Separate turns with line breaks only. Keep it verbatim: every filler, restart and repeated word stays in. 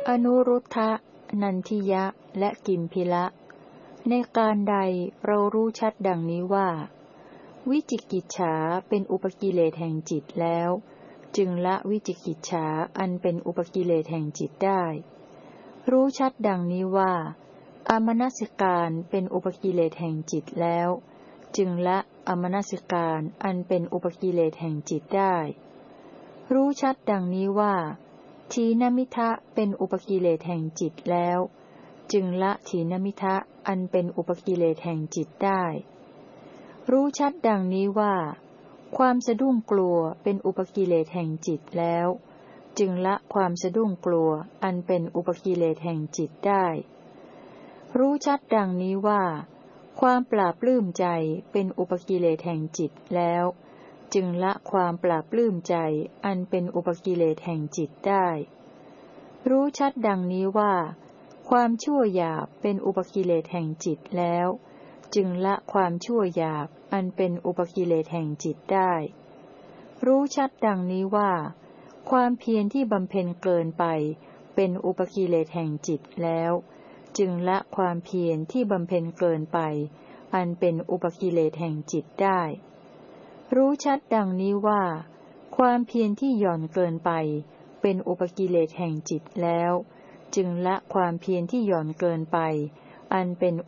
อนุรุทธะนันทิยะและกิมพิละในการใดเรารู้ชัดดังนี้ว่าวิจิกิจฉาเป็นอุปกิเลสแห่งจิตแล้วจึงละวิจิกิจฉาอันเป็นอุปกิเลสแห่งจิตได้รู้ชัดดังนี้ว่าอมนสิการเป็นอุปกิเลสแห่งจิตแล้วจึงละอมนสิการอันเป็นอุปกิเลสแห่งจิตได้รู้ชัดดังนี้ว่าทีนมิทะเป็นอุปกิเลสแห่งจิตแล้วจึงละทีนมิทะอันเป็นอุปกิเลสแห่งจิตได้รู้ชัดดังนี้ว่าความสะดุ้งกลัวเป็นอุปกิเลสแห่งจิตแล้วจึงละความสะดุ้งกลัวอันเป็นอุปกิเลสแห่งจิตได้รู้ชัดดังนี้ว่าความปราบปลื้มใจเป็นอุปกิเลสแห่งจิตแล้วจึงละความปราบปลื้มใจอันเป็นอุปกิเลสแห่งจิตได้รู้ชัดดังนี้ว่าความชั่วหยาบเป็นอุปกิเลสแห่งจิตแล้วจึงละความชั่วหยาบอันเป็นอุปกิเลสแห่งจิตได้รู้ชัดดังนี้ว่าความเพียรที่บำเพ็ญเกินไปเป็นอุปกิเลสแห่งจิตแล้วจึงละความเพียรที่บำเพ็ญเกินไปอันเป็นอุปกิเลสแห่งจิตได้รู้ชัดดังนี้ว่าความเพียรที่หย่อนเกินไปเป็นอุปกิเลสแห่งจิตแล้วจึงละความเพียรที่หย่อนเกินไปอันเป็น